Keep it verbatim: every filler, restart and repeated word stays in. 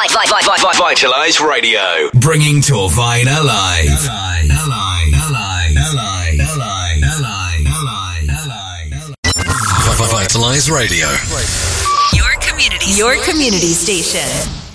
Vitalize Radio, bringing Torvine alive. Alive, alive, alive, alive, alive, alive, alive, alive. Vitalize Radio. Your community, your community station.